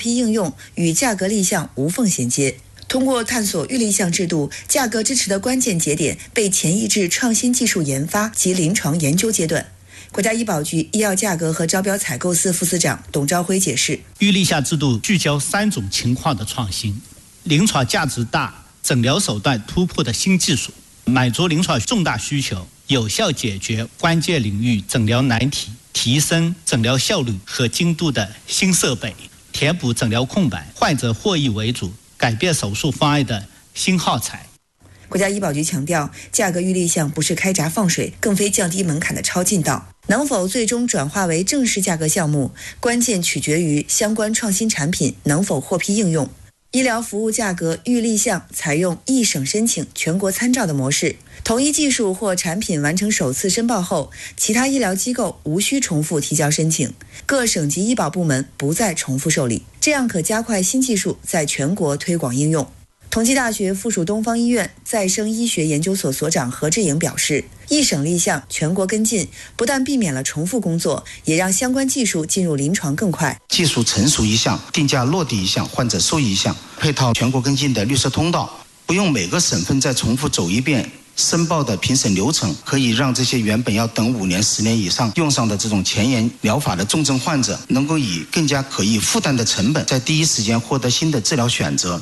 批应用与价格立项无缝衔接。通过探索预立项制度，价格支持的关键节点被前移至创新技术研发及临床研究阶段。国家医保局医药价格和招标采购司副司长董朝辉解释， 预立项制度聚焦3种情况的创新：临床价值大、诊疗手段突破的新技术，满足临床重大需求，有效解决关键领域诊疗难题，提升诊疗效率和精度的新设备，填补诊疗空白，患者获益为主，改变手术方案的新耗材。 国家医保局强调，价格预立项不是开闸放水，更非降低门槛的超近道。能否最终转化为正式价格项目，关键取决于相关创新产品能否获批应用。医疗服务价格预立项采用一省申请、全国参照的模式，同一技术或产品完成首次申报后，其他医疗机构无需重复提交申请，各省级医保部门不再重复受理，这样可加快新技术在全国推广应用。同济大学附属东方医院再生医学研究所所长何志颖表示，一省立项，全国跟进，不但避免了重复工作，也让相关技术进入临床更快。 技术成熟一项，定价落地一项，患者受益一项，配套全国跟进的绿色通道，不用每个省份再重复走一遍申报的评审流程，可以让这些原本要等5年、10年以上用上的这种前沿疗法的重症患者，能够以更加可以负担的成本，在第一时间获得新的治疗选择。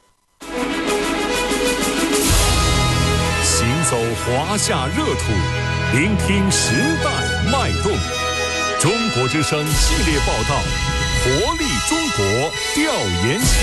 走华夏热土，聆听时代脉动。中国之声系列报道，活力中国调研行。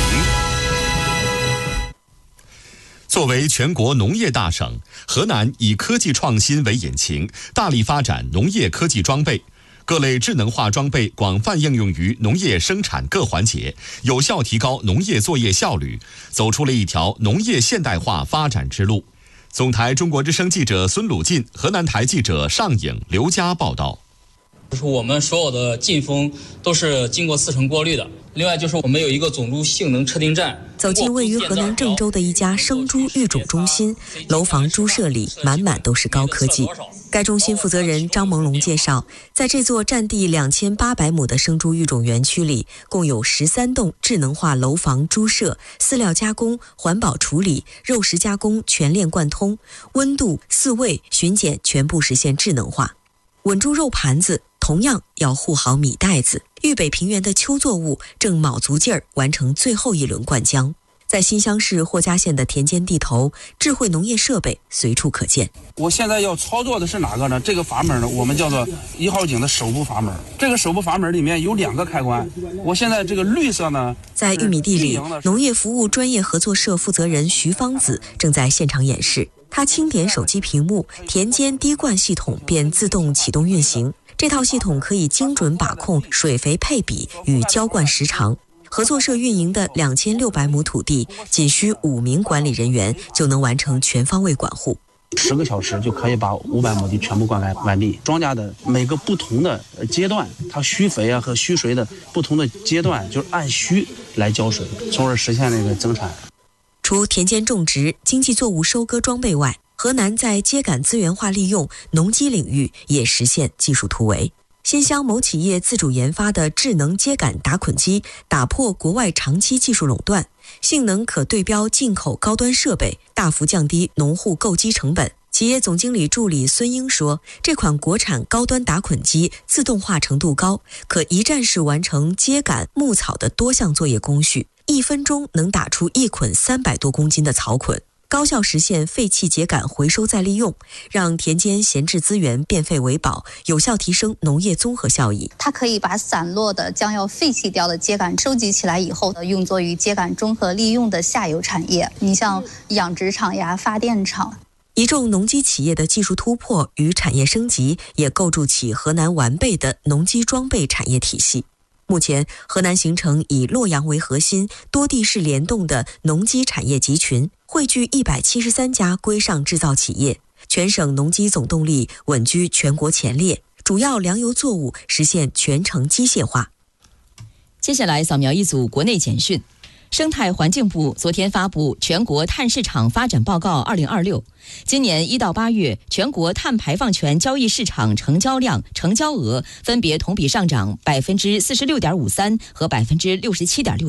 作为全国农业大省，河南以科技创新为引擎，大力发展农业科技装备，各类智能化装备广泛应用于农业生产各环节，有效提高农业作业效率，走出了一条农业现代化发展之路。总台中国之声记者孙鲁进，河南台记者尚颖、刘佳报道。 就是我们所有的进风都是经过4层过滤的。另外就是我们有一个种猪性能测定站。 走进位于河南郑州的一家生猪育种中心，楼房猪舍里满满都是高科技。该中心负责人张蒙龙介绍，在这座占地2800亩的生猪育种园区里，共有13栋智能化楼房猪舍，饲料加工、环保处理、肉食加工全链贯通，温度、饲喂、巡检全部实现智能化。稳住肉盘子，同样要护好米袋子。豫北平原的秋作物正卯足劲儿完成最后一轮灌浆。在新乡市霍家县的田间地头，智慧农业设备随处可见。 我现在要操作的是哪个呢？这个阀门呢，我们叫做1号井的手部阀门。这个手部阀门里面有2个开关。我现在这个绿色呢， 在玉米地里，农业服务专业合作社负责人徐芳子正在现场演示。他轻点手机屏幕，田间滴灌系统便自动启动运行。这套系统可以精准把控水肥配比与浇灌时长。合作社运营的2600亩土地，仅需5名管理人员就能完成全方位管护。 10个小时就可以把500亩地全部灌溉完毕。庄稼的每个不同的阶段，它需肥和需水的不同的阶段，就是按需来浇水，从而实现那个增产。 除田间种植、经济作物收割装备外，河南在秸秆资源化利用、农机领域也实现技术突围。新乡某企业自主研发的智能秸秆打捆机，打破国外长期技术垄断，性能可对标进口高端设备，大幅降低农户购机成本。企业总经理助理孙英说，这款国产高端打捆机自动化程度高，可一站式完成秸秆、牧草的多项作业工序，1分钟能打出1捆300多公斤的草捆，高效实现废弃秸秆回收再利用，让田间闲置资源变废为宝，有效提升农业综合效益。 它可以把散落的将要废弃掉的秸秆收集起来以后，用作于秸秆综合利用的下游产业，你像养殖场呀、发电厂。 一众农机企业的技术突破与产业升级，也构筑起河南完备的农机装备产业体系。目前，河南形成以洛阳为核心、多地市联动的农机产业集群，汇聚173家规上制造企业，全省农机总动力稳居全国前列，主要粮油作物实现全程机械化。 接下来扫描一组国内简讯。生态环境部昨天发布全国碳市场发展报告2026，今年1到8月，全国碳排放权交易市场成交量、成交额分别同比上涨46.53%和67.6%。